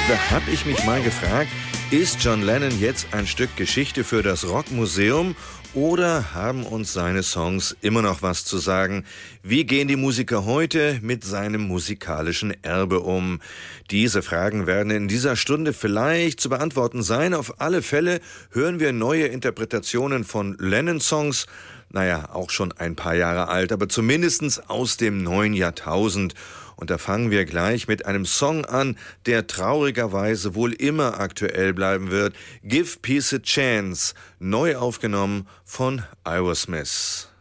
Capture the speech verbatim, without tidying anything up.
Da habe ich mich mal gefragt, ist John Lennon jetzt ein Stück Geschichte für das Rockmuseum oder haben uns seine Songs immer noch was zu sagen? Wie gehen die Musiker heute mit seinem musikalischen Erbe um? Diese Fragen werden in dieser Stunde vielleicht zu beantworten sein. Auf alle Fälle hören wir neue Interpretationen von Lennon-Songs, naja, auch schon ein paar Jahre alt, aber zumindest aus dem neuen Jahrtausend. Und da fangen wir gleich mit einem Song an, der traurigerweise wohl immer aktuell bleiben wird. Give Peace a Chance, neu aufgenommen von Aerosmith.